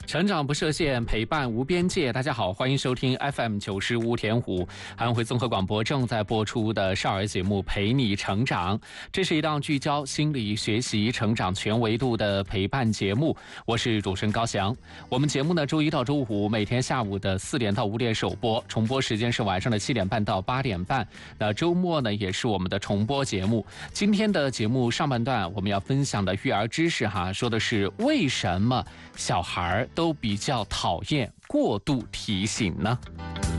成长不设限，陪伴无边界。大家好，欢迎收听 FM95.5安徽综合广播正在播出的少儿节目《陪你成长》。这是一档聚焦心理学习、成长全维度的陪伴节目。我是主持人高翔。我们节目呢，周一到周五每天下午的4点到5点首播，重播时间是晚上的7点半到8点半。那周末呢，也是我们的重播节目。今天的节目上半段，我们要分享的育儿知识说的是为什么小孩都比较讨厌过度提醒呢？